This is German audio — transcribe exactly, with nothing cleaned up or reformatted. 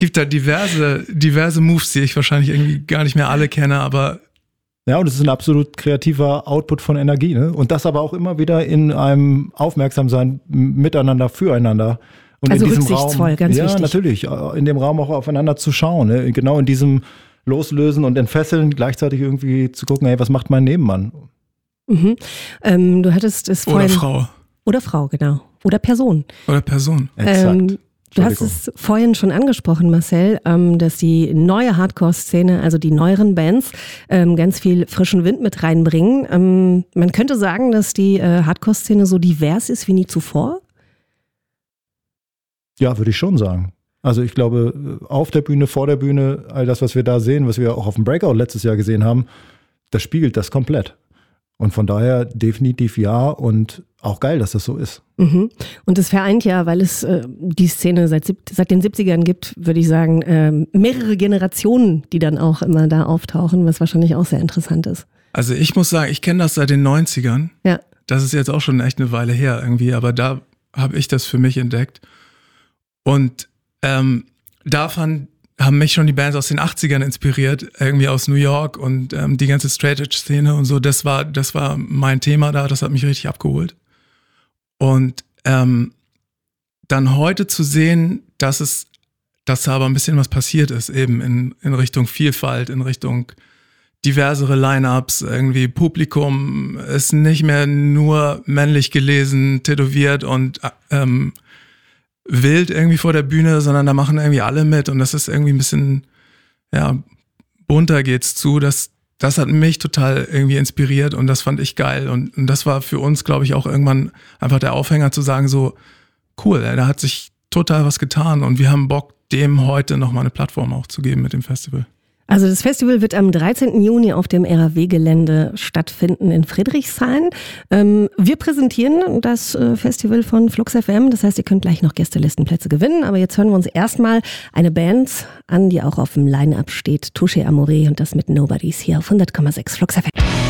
gibt da diverse, diverse Moves, die ich wahrscheinlich irgendwie gar nicht mehr alle kenne, aber ja, und es ist ein absolut kreativer Output von Energie, ne? Und das aber auch immer wieder in einem Aufmerksamsein miteinander, füreinander. Und also in diesem rücksichtsvoll, Raum, ganz ja, wichtig. natürlich, in dem Raum auch aufeinander zu schauen, ne? Genau in diesem Loslösen und Entfesseln, gleichzeitig irgendwie zu gucken, hey, was macht mein Nebenmann? Mhm. Ähm, du hattest es oder vorhin... Frau. Oder Frau, genau. Oder Person. Oder Person. Exakt. Ähm, du hast es vorhin schon angesprochen, Marcel, ähm, dass die neue Hardcore-Szene, also die neueren Bands, ähm, ganz viel frischen Wind mit reinbringen. Ähm, man könnte sagen, dass die äh, Hardcore-Szene so divers ist wie nie zuvor. Ja, würde ich schon sagen. Also ich glaube, auf der Bühne, vor der Bühne, all das, was wir da sehen, was wir auch auf dem Breakout letztes Jahr gesehen haben, das spiegelt das komplett. Und von daher definitiv ja und auch geil, dass das so ist. Mhm. Und es vereint ja, weil es äh, die Szene seit, seit den siebzigern gibt, würde ich sagen, äh, mehrere Generationen, die dann auch immer da auftauchen, was wahrscheinlich auch sehr interessant ist. Also ich muss sagen, ich kenne das seit den neunzigern. Ja. Das ist jetzt auch schon echt eine Weile her irgendwie, aber da habe ich das für mich entdeckt. Und ähm, da fand, haben mich schon die Bands aus den achtzigern inspiriert, irgendwie aus New York und ähm, die ganze Straight-Edge-Szene und so, das war, das war mein Thema da, das hat mich richtig abgeholt. Und ähm, dann heute zu sehen, dass es, dass da aber ein bisschen was passiert ist, eben in, in Richtung Vielfalt, in Richtung diversere Line-Ups, irgendwie Publikum ist nicht mehr nur männlich gelesen, tätowiert und ähm, wild irgendwie vor der Bühne, sondern da machen irgendwie alle mit und das ist irgendwie ein bisschen, ja, bunter geht's zu. Das, das hat mich total irgendwie inspiriert und das fand ich geil und, und das war für uns, glaube ich, auch irgendwann einfach der Aufhänger zu sagen so, cool, ey, da hat sich total was getan und wir haben Bock, dem heute nochmal eine Plattform auch zu geben mit dem Festival. Also das Festival wird am dreizehnten Juni auf dem R A W-Gelände stattfinden in Friedrichshain. Ähm, wir präsentieren das äh, Festival von Flux F M, das heißt, ihr könnt gleich noch Gästelistenplätze gewinnen, aber jetzt hören wir uns erstmal eine Band an, die auch auf dem Line-Up steht, Touché Amoré und das mit Nobodies hier auf hundert Komma sechs Flux F M.